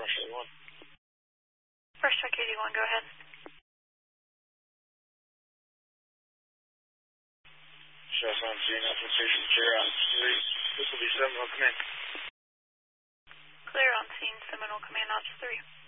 Brush 81. Brush Truck 81, go ahead. Shots on scene, application clear on 3. This will be Seminole Command. Clear on scene, Seminole Command, Ops 3.